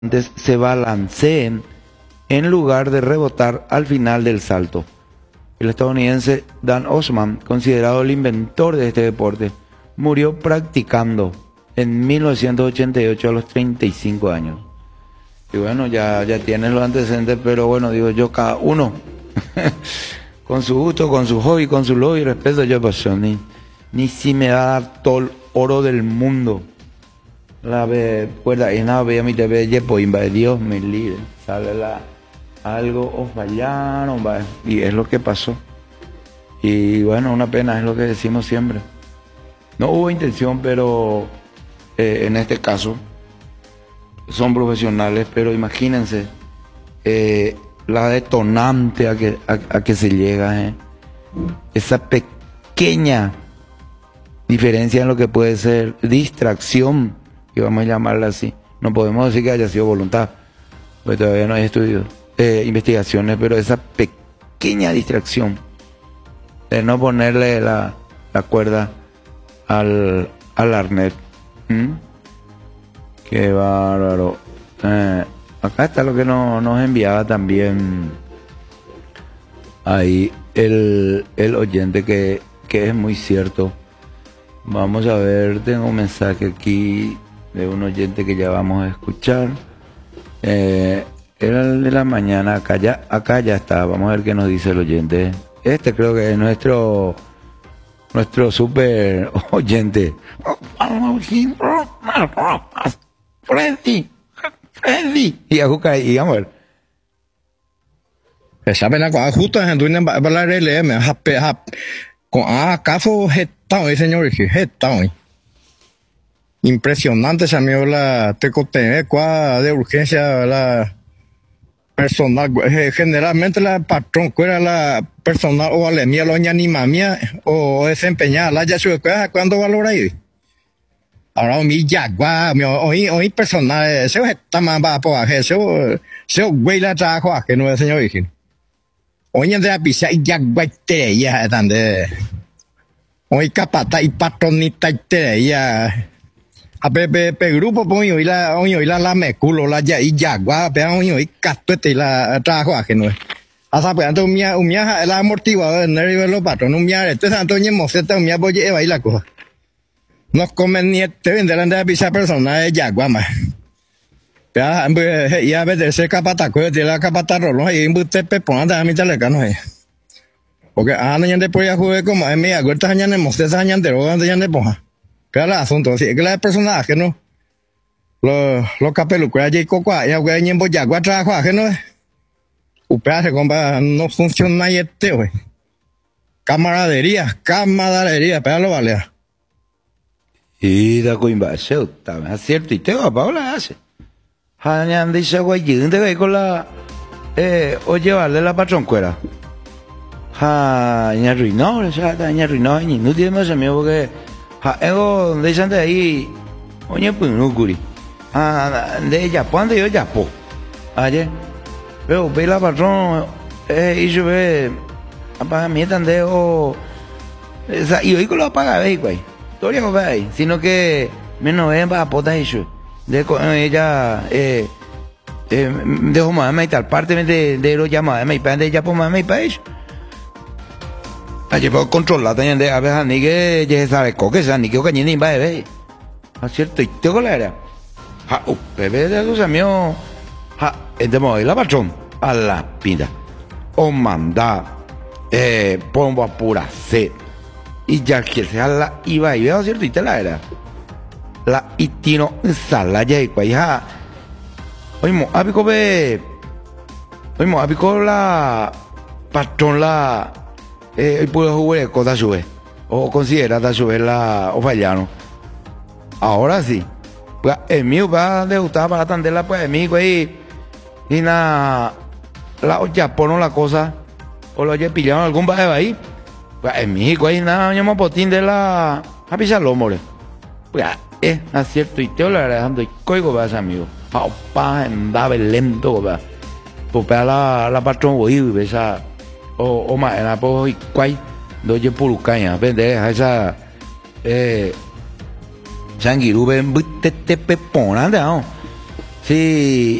se balanceen en lugar de rebotar al final del salto. El estadounidense Dan Osman, considerado el inventor de este deporte, murió practicando en 1988 a los 35 años. Y bueno, ya tienes los antecedentes, pero bueno, digo yo, cada uno con su gusto, con su hobby, con su lobby, respeto yo, pues ni si me va a dar todo el oro del mundo. La cuerda y nada, veía mi TV, Dios me libre, sale algo o fallaron, y es lo que pasó. Y bueno, una pena, es lo que decimos siempre. No hubo intención, pero en este caso son profesionales, pero imagínense la detonante a que se llega, esa pequeña diferencia en lo que puede ser distracción, que vamos a llamarla así. No podemos decir que haya sido voluntad, porque todavía no hay estudios, investigaciones, pero esa pequeña distracción de no ponerle la cuerda al arnés. Qué bárbaro. Acá está lo que nos enviaba también ahí el oyente, que es muy cierto. Vamos a ver, tengo un mensaje aquí de un oyente que ya vamos a escuchar. Era el de la mañana, acá ya está. Vamos a ver qué nos dice el oyente. Este creo que es nuestro super oyente. Freddy. Y vamos a ver. Esa pena justo en tu para leerme, con acaso hoy, señor, hoy. Impresionante, se me dio la tecote de urgencia, la personal. Generalmente la patrón era la personal o alemía, lo anima mía o desempeñada, la ya se cuando valora ahí. Ahora mi yagua, hoy personal, se está más bajo, se güey la trabajo, que no es señor. Hoy en día pisa y yagua te ya están de. Hoy capata y patronita te ya. A grupo hoy la meculo la ya y yagua, pero hoy casto te la trabajo que no es. Hasta pues antes umia la amortiguador en el los patrones umia este santo ni moseta umia boye va y la cosa. Nos conveniente venderán de la pizza personal de yagua más. Ya a veces se capata de la capata rollo y usted pepona de mi telecano. Porque no después ya jugué como es mi aguerta añan en moseta añan de rogan de poja. Pero el asunto es que la personaje no los capelucos allí cocoa ya güey en boyagua trabajo que no es. Upea se compra no funciona y güey. Camaradería, pero lo vale. Y da coimba se está cierto y te va Paula hace. Hañan dice güey de con la o llevarle la patrón cuera. Ña ruinó, ya ña ruinó ni no tiene más amigo porque ego de gente ahí oye pues no curi. De Japón de yo Japón. Ayer pero ve la patrón y yo ve apaga mi tandeo y hoy con lo apaga ve güey. Todavía no ve sino que menos ven va a potas eso. De ella dejo más y tal parte de lo llamada me pan de Japón más me país. Allí puedo controlar también de a veces ni que ya sabe coque ni que ni va a ver. Cierto y tengo la era. Bebé de los amigos entonces la patrón a la pinta o manda pombo a pura sed y ya que sea la iba y veo cierto y te la era la itino sala ya y cuaya oímos apico la patrón la puedo jugar cosa sube o considera da sube la o fallano ahora sí pues el mío va de gustar para atenderla pues el mío güey y la olla ponen la cosa o lo haya pillado algún baje ahí pues en México ahí nada llamo potín de la a pisarlo more pues es acierto y te lo dejando y coigo vas amigo pa andaba lento va pues la patrón voy esa o más en la po y cuai doye pulucaña vende a esa Sanguirú ven te pepona no Sí,